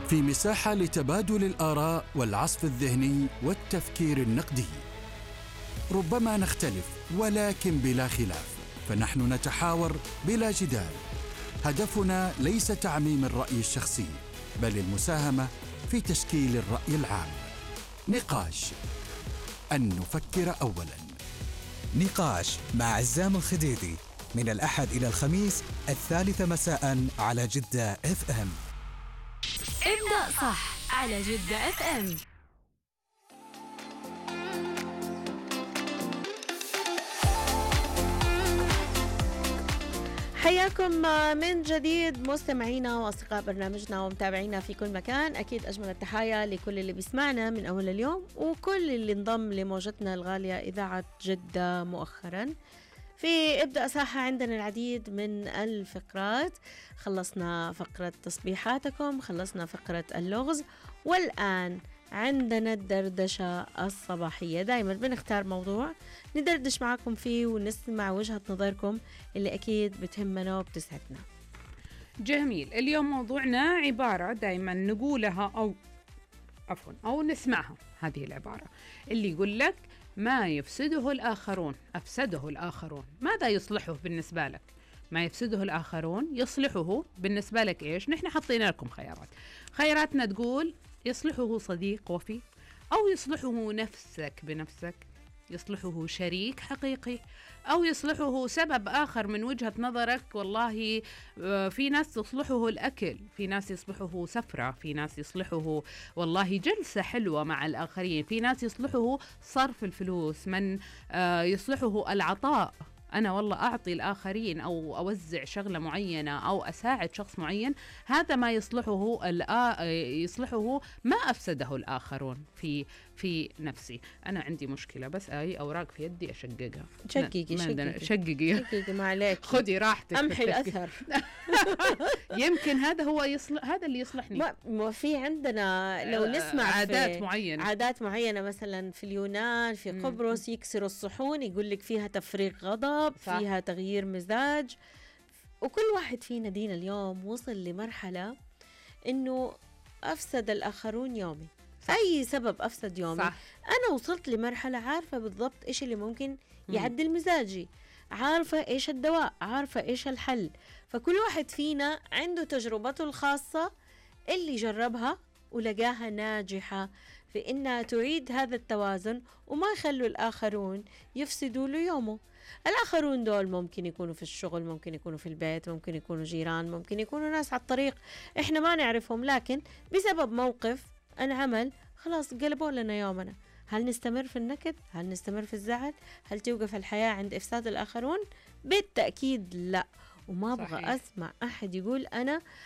في مساحة لتبادل الآراء والعصف الذهني والتفكير النقدي. ربما نختلف ولكن بلا خلاف، فنحن نتحاور بلا جدال. هدفنا ليس تعميم الرأي الشخصي، بل المساهمة في تشكيل الرأي العام. نقاش، أن نفكر أولاً. نقاش مع عزام الخديدي من الأحد إلى الخميس 3 مساء على جدة FM. ابدأ صح على جدة FM. حياكم من جديد مستمعينا وأصدقاء برنامجنا ومتابعينا في كل مكان. أكيد أجمل التحايا لكل اللي بيسمعنا من أول اليوم وكل اللي انضم لموجتنا الغالية إذاعة جدة مؤخرا. في ابدأ صح عندنا العديد من الفقرات. خلصنا فقرة تصبيحاتكم، خلصنا فقرة اللغز، والآن عندنا الدردشة الصباحية. دايما بنختار موضوع ندردش معكم فيه ونسمع وجهة نظركم اللي أكيد بتهمنا وبتسعدنا. جميل. اليوم موضوعنا عبارة دايما نقولها أو نسمعها. هذه العبارة اللي يقول لك ما يفسده الآخرون أفسده الآخرون. ماذا يصلحه بالنسبة لك؟ ما يفسده الآخرون يصلحه بالنسبة لك إيش؟ نحن حطينا لكم خياراتنا تقول يصلحه صديق وفي، أو يصلحه نفسك بنفسك، يصلحه شريك حقيقي، أو يصلحه سبب آخر من وجهة نظرك. والله في ناس تصلحه الأكل، في ناس يصلحه سفرة، في ناس يصلحه والله جلسة حلوة مع الآخرين، في ناس يصلحه صرف الفلوس، من يصلحه العطاء. أنا والله أعطي الآخرين أو أوزع شغلة معينة أو أساعد شخص معين. هذا ما يصلحه ما أفسده الآخرون في نفسي. أنا عندي مشكلة بس أي أوراق في يدي أشققها. شققي ما عليك، خدي راحتك، أمحي الأثر. يمكن هذا اللي يصلحني. ما في عندنا لو نسمع عادات معينة مثلا في اليونان، في قبرص يكسروا الصحون، يقول لك فيها تفريغ غضب، صح. فيها تغيير مزاج. وكل واحد فينا دينا اليوم وصل لمرحلة إنه أفسد الآخرون يومي، صح. أي سبب أفسد يومي، صح. أنا وصلت لمرحلة عارفة بالضبط إيش اللي ممكن يعدل مزاجي، عارفة إيش الدواء، عارفة إيش الحل. فكل واحد فينا عنده تجربته الخاصة اللي جربها ولقاها ناجحة في إنها تعيد هذا التوازن وما يخلوا الآخرون يفسدوا له يومه. الآخرون دول ممكن يكونوا في الشغل، ممكن يكونوا في البيت، ممكن يكونوا جيران، ممكن يكونوا ناس على الطريق إحنا ما نعرفهم، لكن بسبب موقف انعمل خلاص قلبوا لنا يومنا. هل نستمر في النكد؟ هل نستمر في الزعل؟ هل توقف الحياة عند إفساد الآخرون؟ بالتأكيد لا. وما أبغى أسمع أحد يقول أنا